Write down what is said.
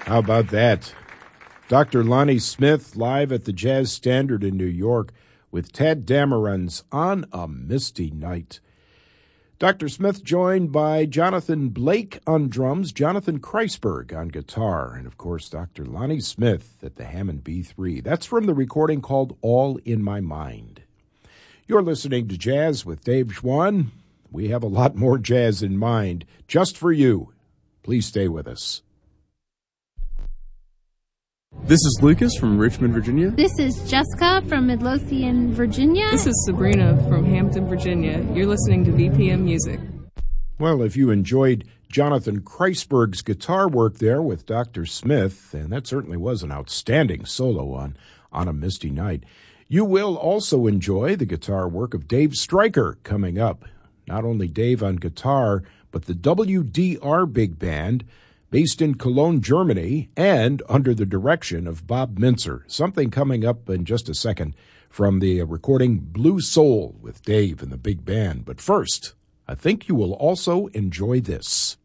How about that? Dr. Lonnie Smith live at the Jazz Standard in New York with Tadd Dameron's On a Misty Night. Dr. Smith joined by Jonathan Blake on drums, Jonathan Kreisberg on guitar, and of course Dr. Lonnie Smith at the Hammond B3. That's from the recording called All in My Mind. You're listening to Jazz with Dave Schwann. We have a lot more jazz in mind just for you. Please stay with us. This is Lucas from Richmond, Virginia. This is Jessica from Midlothian, Virginia. This is Sabrina from Hampton, Virginia. You're listening to VPM Music. Well, if you enjoyed Jonathan Kreisberg's guitar work there with Dr. Smith, and that certainly was an outstanding solo on a Misty Night, you will also enjoy the guitar work of Dave Stryker coming up. Not only Dave on guitar, but the WDR Big Band, based in Cologne, Germany, and under the direction of Bob Mintzer. Something coming up in just a second from the recording Blue Soul with Dave and the big band. But first, I think you will also enjoy this.